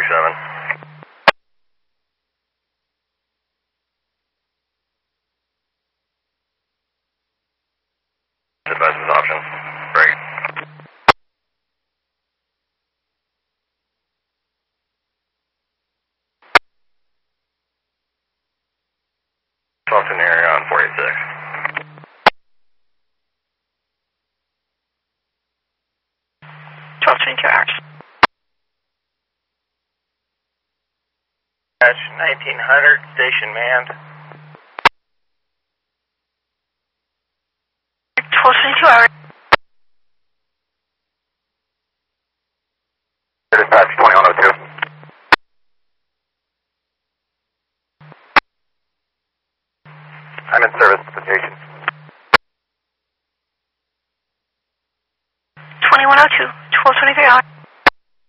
Advise this option. Break. Talk to an area on 486. 12:22 hours. 1900, station manned. 12:22 hours. Dispatch 2102. I'm in service at the station. 2102, 12:23 hours.